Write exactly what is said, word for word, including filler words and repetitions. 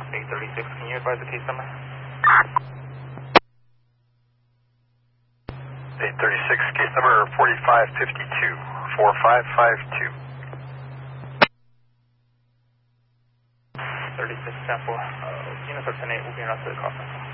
eight thirty-six, can you advise the case number? eight thirty-six, case number forty-five fifty-two, four five five two. thirty-six, ten four, uh, unit ten eight will be in route to the coffin.